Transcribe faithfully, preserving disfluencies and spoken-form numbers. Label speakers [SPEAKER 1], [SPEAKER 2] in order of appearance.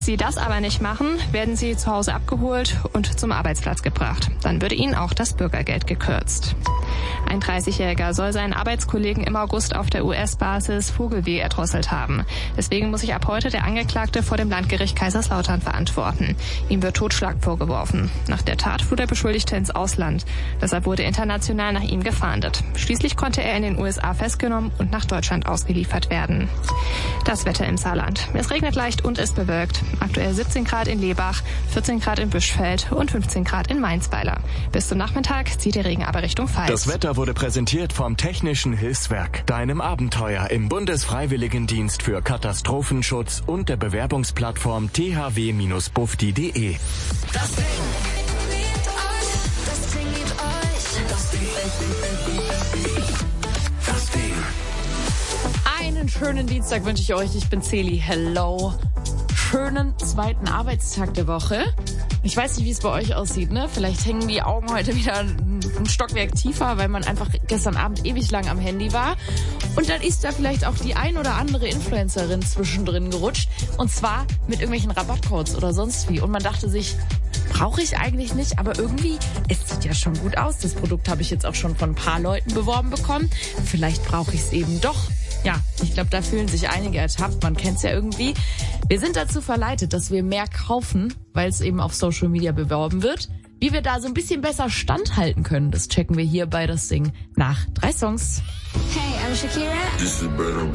[SPEAKER 1] Sie das aber nicht machen, werden sie zu Hause abgeholt und zum Arbeitsplatz gebracht. Dann würde ihnen auch das Bürgergeld gekürzt. Ein dreißigjähriger soll seinen Arbeitskollegen im August auf der U S-Basis Vogelweh erdrosselt haben. Deswegen muss sich ab heute der Angeklagte vor dem Landgericht Kaiserslautern verantworten. Ihm wird Totschlag vorgeworfen. Nach der Tat floh der Beschuldigte ins Ausland. Deshalb wurde international nach ihm gefahndet. Schließlich konnte er in den U S A festgenommen und nach Deutschland ausgeliefert werden. Das Wetter im Saarland. Es regnet leicht und ist bewölkt. Aktuell siebzehn Grad in Lebach, vierzehn Grad in Büschfeld und fünfzehn Grad in Mainzweiler. Bis zum Nachmittag zieht der Regen aber Richtung Pfalz.
[SPEAKER 2] Das Wetter wurde präsentiert vom Technischen Hilfswerk, deinem Abenteuer im Bundesfreiwilligendienst für Katastrophenschutz und der Bewerbungsplattform t h w Bindestrich bufdi punkt de.
[SPEAKER 3] Das Ding liebt euch, das Ding liebt euch, das Ding, das Ding.
[SPEAKER 4] Einen schönen Dienstag wünsche ich euch. Ich bin Celi. Hello. Schönen zweiten Arbeitstag der Woche. Ich weiß nicht, wie es bei euch aussieht, ne? Vielleicht hängen die Augen heute wieder ein Stockwerk tiefer, weil man einfach gestern Abend ewig lang am Handy war. Und dann ist da vielleicht auch die ein oder andere Influencerin zwischendrin gerutscht. Und zwar mit irgendwelchen Rabattcodes oder sonst wie. Und man dachte sich, brauche ich eigentlich nicht, aber irgendwie, es sieht ja schon gut aus. Das Produkt habe ich jetzt auch schon von ein paar Leuten beworben bekommen. Vielleicht brauche ich es eben doch. Ja, ich glaube, da fühlen sich einige ertappt. Man kennt es ja irgendwie. Wir sind dazu verleitet, dass wir mehr kaufen, weil es eben auf Social Media beworben wird. Wie wir da so ein bisschen besser standhalten können, das checken wir hier bei Das Ding nach drei Songs.
[SPEAKER 5] Hey, I'm Shakira.
[SPEAKER 6] This is Brother